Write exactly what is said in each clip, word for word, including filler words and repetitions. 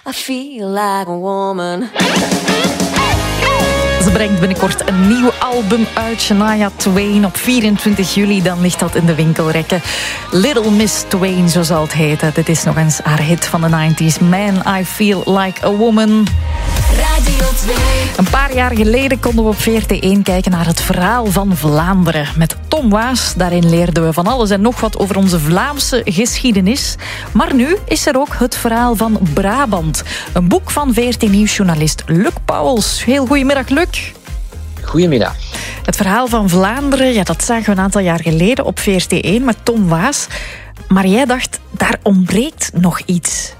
I feel like a woman. Ze brengt binnenkort een nieuw album uit, Shania Twain. Op vierentwintig juli, dan ligt dat in de winkelrekken. Little Miss Twain, zo zal het heten. Dit is nog eens haar hit van de negentig. Man, I Feel Like a Woman. Radio twee. Een paar jaar geleden konden we op V R T één kijken naar het verhaal van Vlaanderen. Met Tom Waas, daarin leerden we van alles en nog wat over onze Vlaamse geschiedenis. Maar nu is er ook het verhaal van Brabant. Een boek van V R T Nieuwsjournalist Luc Pauwels. Heel goedemiddag, Luc. Goedemiddag. Het verhaal van Vlaanderen, ja, dat zagen we een aantal jaar geleden op V R T één met Tom Waas. Maar jij dacht, daar ontbreekt nog iets.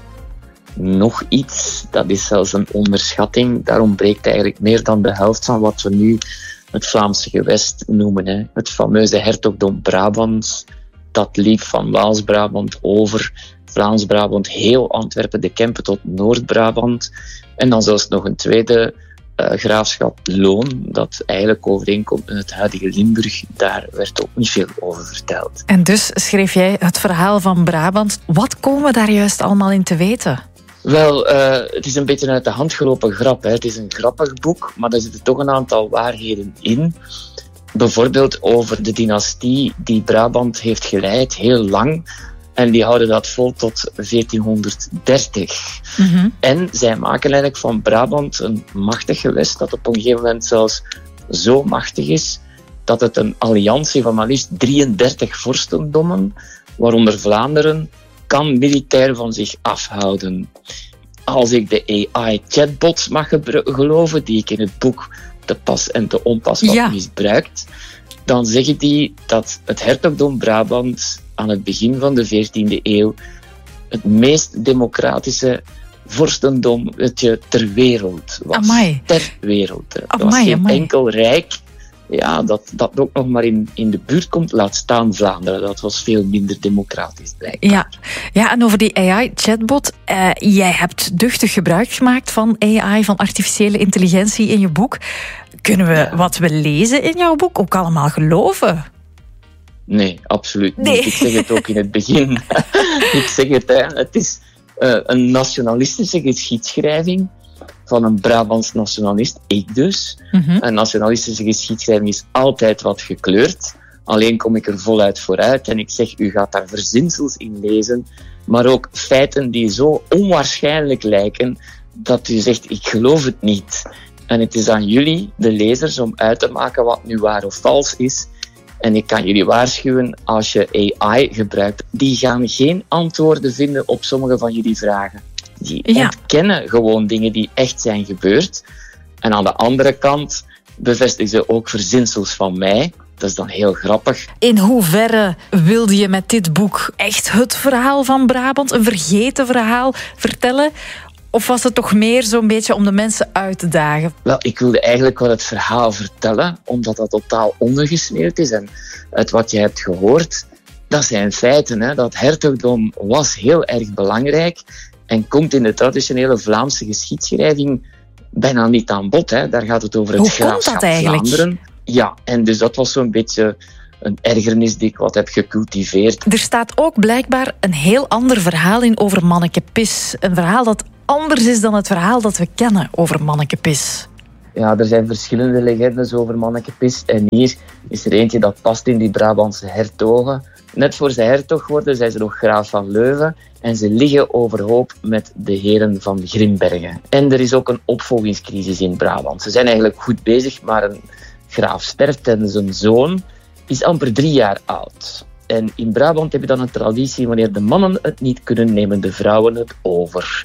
Nog iets, dat is zelfs een onderschatting. Daar ontbreekt eigenlijk meer dan de helft van wat we nu het Vlaamse gewest noemen. Hè. Het fameuze hertogdom Brabant, dat liep van Waals-Brabant over Vlaams-Brabant, heel Antwerpen, de Kempen tot Noord-Brabant. En dan zelfs nog een tweede uh, graafschap, Loon, dat eigenlijk overeenkomt met het huidige Limburg. Daar werd ook niet veel over verteld. En dus schreef jij het verhaal van Brabant. Wat komen we daar juist allemaal in te weten? Wel, uh, het is een beetje uit de hand gelopen grap. Hè. Het is een grappig boek, maar er zitten toch een aantal waarheden in. Bijvoorbeeld over de dynastie die Brabant heeft geleid, heel lang. En die houden dat vol tot veertienhonderddertig. Mm-hmm. En zij maken eigenlijk van Brabant een machtig gewest, dat op een gegeven moment zelfs zo machtig is, dat het een alliantie van maar liefst drieëndertig vorstendommen, waaronder Vlaanderen, kan militair van zich afhouden. Als ik de A I-chatbots mag gebru- geloven, die ik in het boek te pas en te onpas had ja. misbruikt, dan zeggen die dat het hertogdom Brabant aan het begin van de veertiende eeuw het meest democratische vorstendom ter wereld was. Amai. Ter wereld. Er Amai, was geen amai. enkel rijk ja, dat, dat ook nog maar in, in de buurt komt, laat staan Vlaanderen. Dat was veel minder democratisch, blijkbaar. Ja, ja, en over die A I-chatbot. Uh, jij hebt duchtig gebruik gemaakt van A I, van artificiële intelligentie in je boek. Kunnen we ja. wat we lezen in jouw boek ook allemaal geloven? Nee, absoluut niet. Nee. Ik zeg het ook in het begin. Ik zeg het, hè. Het is uh, een nationalistische geschiedschrijving van een Brabants nationalist, ik dus. Mm-hmm. Een nationalistische geschiedschrijving is altijd wat gekleurd. Alleen kom ik er voluit vooruit en ik zeg, u gaat daar verzinsels in lezen, maar ook feiten die zo onwaarschijnlijk lijken, dat u zegt, ik geloof het niet. En het is aan jullie, de lezers, om uit te maken wat nu waar of vals is. En ik kan jullie waarschuwen, als je A I gebruikt, die gaan geen antwoorden vinden op sommige van jullie vragen. Die ja. ontkennen gewoon dingen die echt zijn gebeurd. En aan de andere kant bevestigen ze ook verzinsels van mij. Dat is dan heel grappig. In hoeverre wilde je met dit boek echt het verhaal van Brabant, een vergeten verhaal, vertellen? Of was het toch meer zo'n beetje om de mensen uit te dagen? Wel, ik wilde eigenlijk wel het verhaal vertellen, omdat dat totaal ondergesneeuwd is. En uit wat je hebt gehoord, dat zijn feiten. Hè. Dat hertogdom was heel erg belangrijk en komt in de traditionele Vlaamse geschiedschrijving bijna niet aan bod. Hè. Daar gaat het over het graafschap Vlaanderen. Ja, en dus dat was zo'n beetje een ergernis die ik wat heb gecultiveerd. Er staat ook blijkbaar een heel ander verhaal in over Manneke Pis. Een verhaal dat anders is dan het verhaal dat we kennen over Manneke Pis. Ja, er zijn verschillende legendes over Manneke Pis. En hier is er eentje dat past in die Brabantse hertogen. Net voor ze hertog worden, zijn ze nog graaf van Leuven. En ze liggen overhoop met de heren van Grimbergen. En er is ook een opvolgingscrisis in Brabant. Ze zijn eigenlijk goed bezig, maar een graaf sterft en zijn zoon is amper drie jaar oud. En in Brabant heb je dan een traditie, wanneer de mannen het niet kunnen, nemen de vrouwen het over.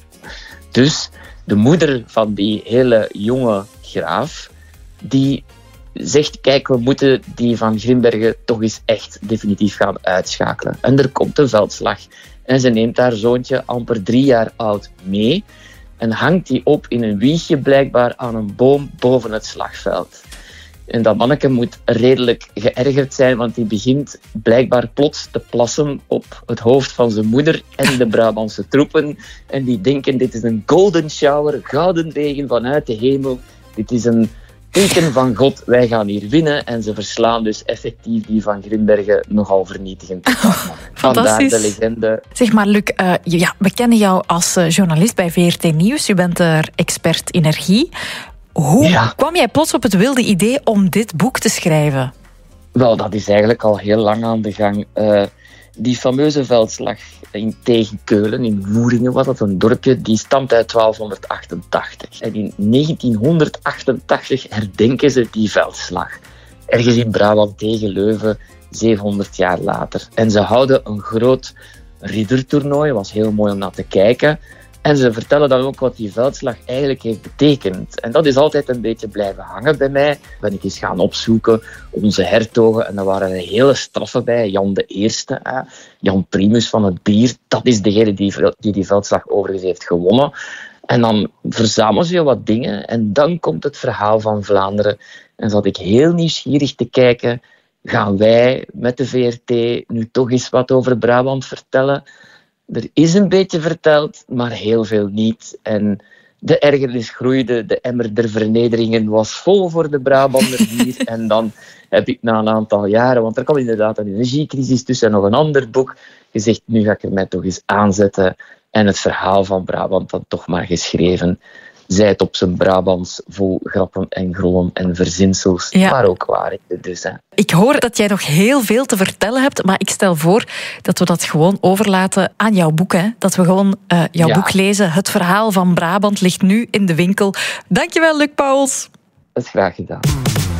Dus de moeder van die hele jonge graaf, die zegt, kijk, we moeten die van Grimbergen toch eens echt definitief gaan uitschakelen. En er komt een veldslag. En ze neemt haar zoontje, amper drie jaar oud, mee en hangt die op in een wiegje blijkbaar aan een boom boven het slagveld. En dat manneke moet redelijk geërgerd zijn, want die begint blijkbaar plots te plassen op het hoofd van zijn moeder en de Brabantse troepen. En die denken, dit is een golden shower, gouden regen vanuit de hemel. Dit is een teken van God, wij gaan hier winnen. En ze verslaan dus effectief die van Grimbergen nogal vernietigend. Vandaar de legende. Zeg maar, Luc, uh, ja, we kennen jou als uh, journalist bij V R T Nieuws. Je bent er expert energie. Hoe ja. kwam jij plots op het wilde idee om dit boek te schrijven? Wel, dat is eigenlijk al heel lang aan de gang. Uh, die fameuze veldslag in tegen Keulen, in Woeringen was dat een dorpje, die stamt uit twaalfhonderdachtentachtig. En in negentienhonderdachtentachtig herdenken ze die veldslag. Ergens in Brabant tegen Leuven, zevenhonderd jaar later. En ze houden een groot riddertoernooi, was heel mooi om naar te kijken. En ze vertellen dan ook wat die veldslag eigenlijk heeft betekend. En dat is altijd een beetje blijven hangen bij mij. Ben ik eens gaan opzoeken, onze hertogen. En daar waren er hele straffen bij. Jan de Eerste, hè. Jan Primus van het bier. Dat is degene die die, die veldslag overigens heeft gewonnen. En dan verzamelen ze wat dingen. En dan komt het verhaal van Vlaanderen. En zat ik heel nieuwsgierig te kijken. Gaan wij met de V R T nu toch eens wat over Brabant vertellen? Er is een beetje verteld, maar heel veel niet. En de ergernis groeide, de emmer der vernederingen was vol voor de Brabander hier. En dan heb ik na een aantal jaren, want er kwam inderdaad een energiecrisis tussen en nog een ander boek, gezegd, nu ga ik er mij toch eens aanzetten en het verhaal van Brabant dan toch maar geschreven. Zij het op zijn Brabants, vol grappen en grollen en verzinsels, ja. maar ook waarheden dus. Hè. Ik hoor dat jij nog heel veel te vertellen hebt, maar ik stel voor dat we dat gewoon overlaten aan jouw boek. Hè? Dat we gewoon uh, jouw ja. boek lezen. Het verhaal van Brabant ligt nu in de winkel. Dankjewel, Luc Pauwels. Dat is graag gedaan.